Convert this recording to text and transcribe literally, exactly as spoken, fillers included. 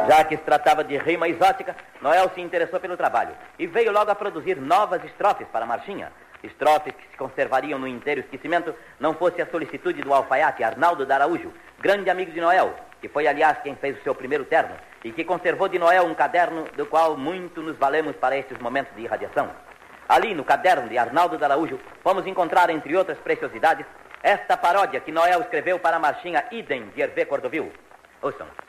Já que se tratava de rima exótica, Noel se interessou pelo trabalho e veio logo a produzir novas estrofes para a marchinha. Estrofes que se conservariam no inteiro esquecimento, não fosse a solicitude do alfaiate Arnaldo de Araújo, grande amigo de Noel, que foi, aliás, quem fez o seu primeiro terno e que conservou de Noel um caderno do qual muito nos valemos para estes momentos de irradiação. Ali, no caderno de Arnaldo de Araújo, vamos encontrar, entre outras preciosidades, esta paródia que Noel escreveu para a marchinha Idem de Hervé Cordovil. Ouçam.